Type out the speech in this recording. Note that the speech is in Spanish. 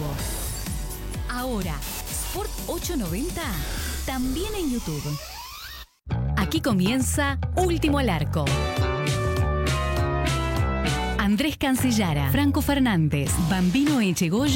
vivo. Ahora, Sport 890, también en YouTube. Aquí comienza Último al Arco. Andrés Cancellara, Franco Fernández, Bambino Echegoyen